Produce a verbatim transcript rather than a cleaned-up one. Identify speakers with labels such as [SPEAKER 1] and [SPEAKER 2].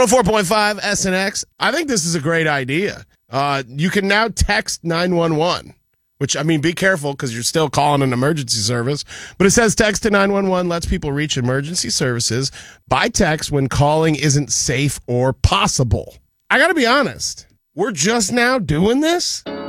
[SPEAKER 1] one oh four point five S N X. I think this is a great idea. Uh, you can now text nine one one, which, I mean, be careful because you're still calling an emergency service. But it says text to nine one one lets people reach emergency services by text when calling isn't safe or possible. I got to be honest. We're just now doing this?